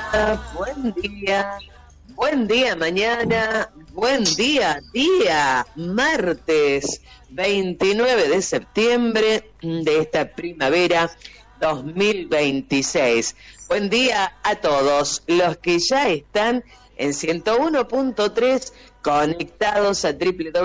buen día mañana, buen día martes 29 de septiembre de esta primavera 2026. Buen día a todos los que ya están en 101.3 conectados a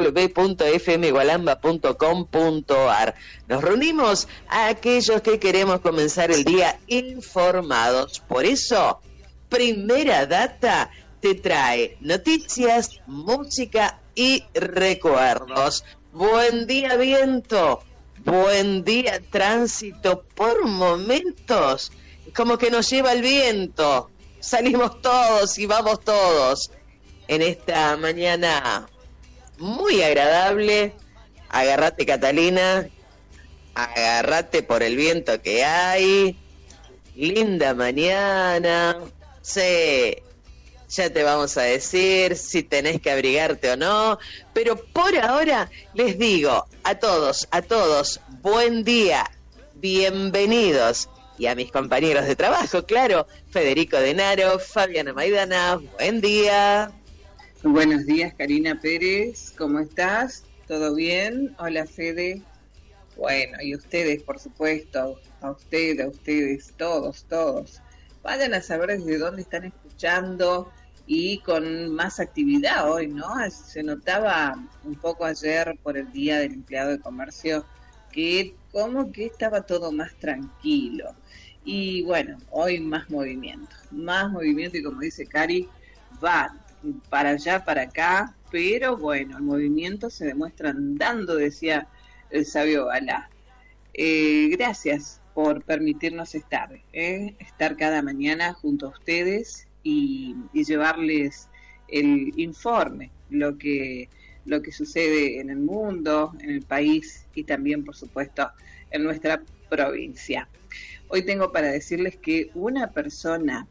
www.fmgualamba.com.ar. Nos reunimos a aquellos que queremos comenzar el día informados. Por eso, Primera Data te trae noticias, música y recuerdos. Buen día, viento. Buen día, tránsito. Por momentos, como que nos lleva el viento. Salimos todos y vamos todos en esta mañana muy agradable. Agárrate, Catalina, agárrate por el viento que hay. Linda mañana. Sí, ya te vamos a decir si tenés que abrigarte o no, pero por ahora les digo a todos, buen día, bienvenidos. Y a mis compañeros de trabajo, claro, Federico Denaro, Fabiana Maidana, buen día. Buenos días, Karina Pérez, ¿cómo estás? ¿Todo bien? Hola, Fede. Bueno, y ustedes, por supuesto, a ustedes, todos. Vayan a saber desde dónde están escuchando y con más actividad hoy, ¿no? Se notaba un poco ayer por el Día del Empleado de Comercio que como que estaba todo más tranquilo. Y bueno, hoy más movimiento y como dice Cari, va para allá, para acá, pero bueno, el movimiento se demuestra andando, decía el sabio Balá. Gracias por permitirnos estar cada mañana junto a ustedes y llevarles el informe, lo que sucede en el mundo, en el país y también, por supuesto, en nuestra provincia. Hoy tengo para decirles que una persona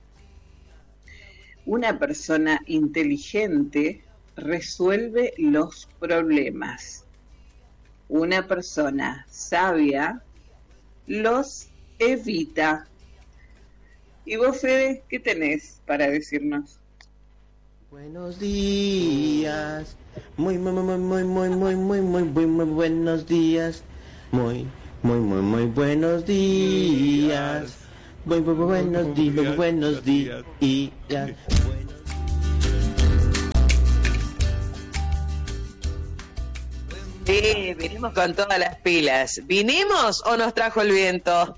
inteligente resuelve los problemas. Una persona sabia los evita. ¿Y vos, Fede, qué tenés para decirnos? Buenos días, muy buenos días, muy buenos días, buenos días. Sí, vinimos con todas las pilas. ¿Vinimos o nos trajo el viento?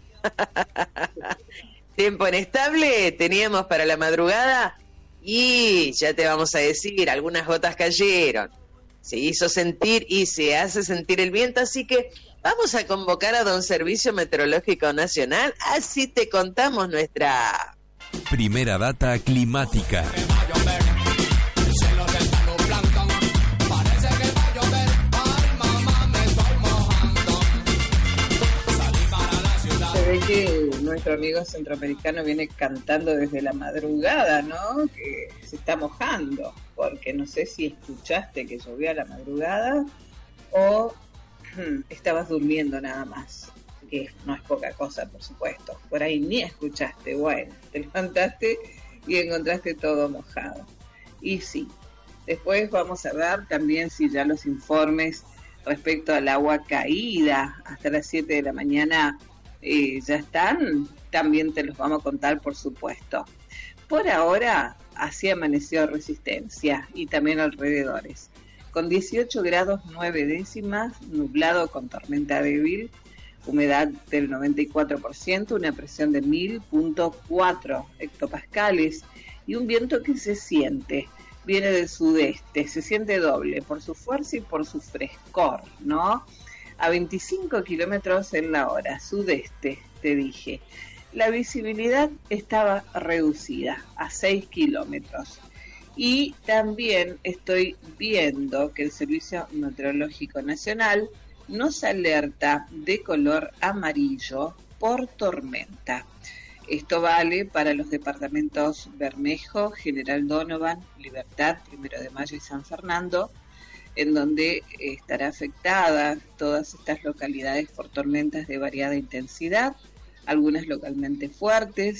Tiempo inestable teníamos para la madrugada y ya te vamos a decir, algunas gotas cayeron. Se hizo sentir y se hace sentir el viento, así que vamos a convocar a don Servicio Meteorológico Nacional, así te contamos nuestra Primera Data climática. Se ve que nuestro amigo centroamericano viene cantando desde la madrugada, ¿no? Que se está mojando, porque no sé si escuchaste que llovió a la madrugada o estabas durmiendo nada más, que no es poca cosa, por supuesto. Por ahí ni escuchaste, bueno, te levantaste y encontraste todo mojado. Y sí, después vamos a ver también si ya los informes respecto al agua caída hasta las 7 de la mañana ya están, también te los vamos a contar, por supuesto. Por ahora, así amaneció Resistencia y también alrededores, con 18 grados 9 décimas, nublado con tormenta débil, humedad del 94%, una presión de 1000.4 hectopascales y un viento que se siente, viene del sudeste, se siente doble por su fuerza y por su frescor, ¿no? A 25 kilómetros en la hora, sudeste, te dije. La visibilidad estaba reducida a 6 kilómetros. Y también estoy viendo que el Servicio Meteorológico Nacional nos alerta de color amarillo por tormenta. Esto vale para los departamentos Bermejo, General Donovan, Libertad, 1 de Mayo y San Fernando, en donde estará afectada todas estas localidades por tormentas de variada intensidad, algunas localmente fuertes,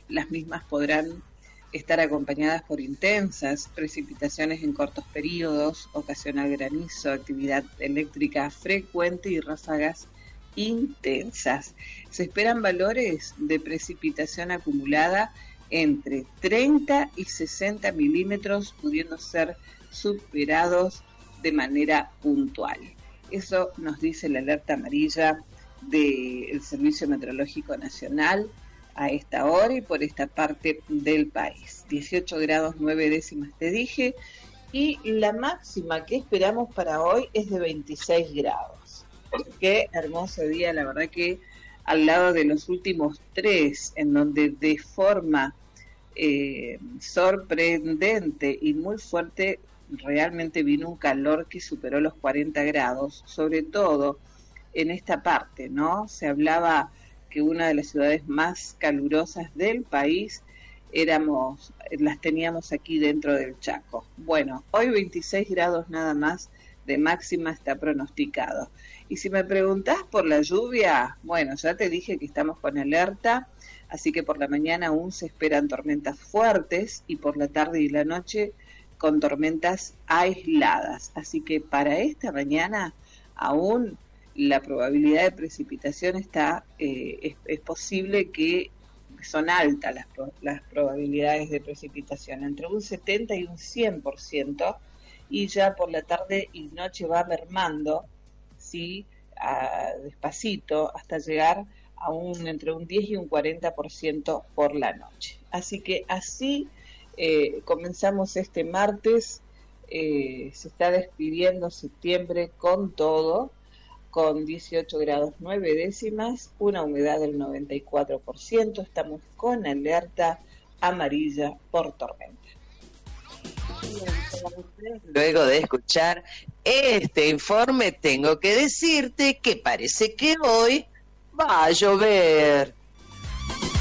Las mismas podrán estar acompañadas por intensas precipitaciones en cortos periodos, ocasional granizo, actividad eléctrica frecuente y ráfagas intensas. Se esperan valores de precipitación acumulada entre 30 y 60 milímetros, pudiendo ser superados de manera puntual. Eso nos dice la alerta amarilla del Servicio Meteorológico Nacional a esta hora y por esta parte del país. 18 grados 9 décimas te dije, y la máxima que esperamos para hoy es de 26 grados. Qué hermoso día, la verdad que al lado de los últimos 3, en donde de forma sorprendente y muy fuerte realmente vino un calor que superó los 40 grados, sobre todo en esta parte, ¿no? Se hablaba que una de las ciudades más calurosas del país las teníamos aquí dentro del Chaco. Bueno, hoy 26 grados nada más de máxima está pronosticado. Y si me preguntás por la lluvia, bueno, ya te dije que estamos con alerta, así que por la mañana aún se esperan tormentas fuertes y por la tarde y la noche con tormentas aisladas. Así que para esta mañana aún la probabilidad de precipitación está, es posible que son altas las probabilidades de precipitación, entre un 70 y un 100%, y ya por la tarde y noche va mermando, ¿sí? Despacito, hasta llegar a entre un 10 y un 40% por la noche. Así que así comenzamos este martes, se está despidiendo septiembre con todo, con 18 grados 9 décimas, una humedad del 94%, estamos con alerta amarilla por tormenta. Luego de escuchar este informe, tengo que decirte que parece que hoy va a llover.